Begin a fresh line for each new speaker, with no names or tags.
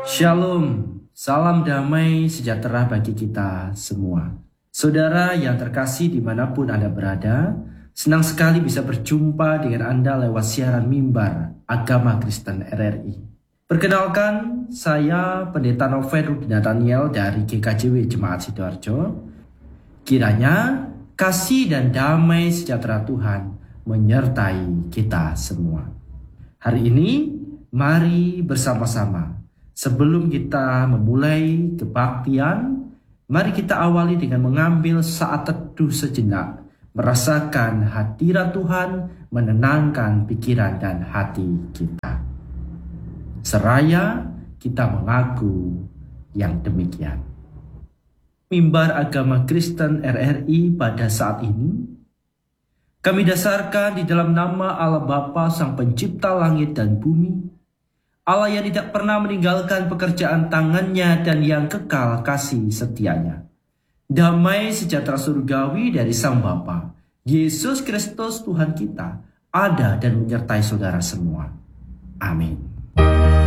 Shalom, salam damai sejahtera bagi kita semua. Saudara yang terkasih dimanapun Anda berada, senang sekali bisa berjumpa dengan Anda lewat siaran mimbar Agama Kristen RRI. Perkenalkan, saya Pendeta Novel Rudi Nathaniel dari GKJW Jemaat Sidoarjo. Kiranya kasih dan damai sejahtera Tuhan menyertai kita semua. Hari ini, mari bersama-sama. Sebelum kita memulai kebaktian, mari kita awali dengan mengambil saat teduh sejenak, merasakan hadirat Tuhan, menenangkan pikiran dan hati kita. Seraya kita mengaku yang demikian. Mimbar Agama Kristen RRI pada saat ini, kami dasarkan di dalam nama Allah Bapa Sang Pencipta langit dan bumi, Allah yang tidak pernah meninggalkan pekerjaan tangannya dan yang kekal kasih setianya. Damai sejahtera surgawi dari Sang Bapa, Yesus Kristus Tuhan kita, ada dan menyertai saudara semua. Amin.